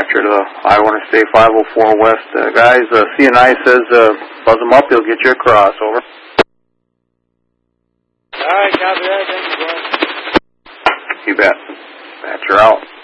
after the Iowa Interstate 504 West. Guys, CNI says buzz them up, he'll get you across. Over. All right, copy that. Thank you, Brian. You bet. Patch her out.